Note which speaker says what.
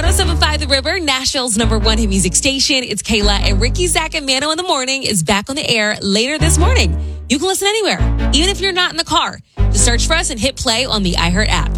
Speaker 1: 107.5 The River, Nashville's #1 hit music station. It's Kayla and Ricky, Zach, and Mano in the morning is back on the air later this morning. You can listen anywhere, even if you're not in the car. Just search for us and hit play on the iHeart app.